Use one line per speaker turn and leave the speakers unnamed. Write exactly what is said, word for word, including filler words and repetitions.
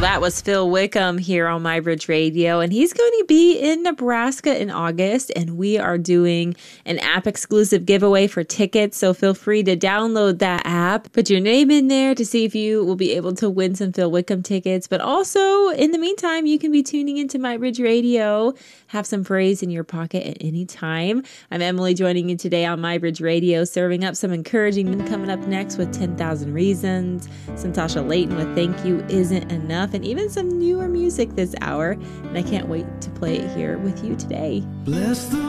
that was Phil Wickham here on MyBridge Radio, and he's going to be in Nebraska in August, and we are doing an app-exclusive giveaway for tickets, so feel free to download that app, put your name in there to see if you will be able to win some Phil Wickham tickets, but also, in the meantime, you can be tuning into MyBridge Radio, have some praise in your pocket at any time. I'm Emily, joining you today on MyBridge Radio, serving up some encouragement. Coming up next with ten thousand Reasons, some Tasha Layton with Thank You Isn't Enough, and even some newer music this hour, and I can't wait to play it here with you today.
Bless the